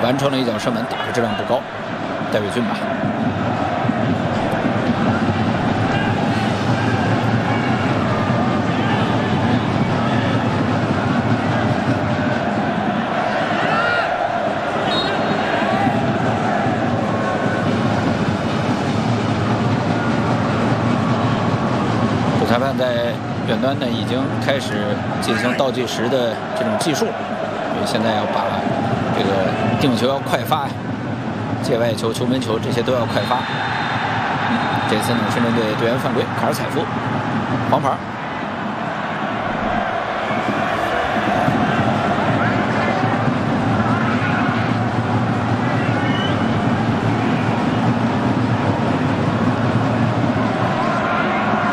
完成了一脚射门，打的质量不高，戴伟俊吧。主裁判在远端呢已经开始进行倒计时的这种计数，所以现在要把这个定球要快发，界外球、球门球这些都要快发。这次呢，深圳队队员犯规，卡尔采夫，黄牌。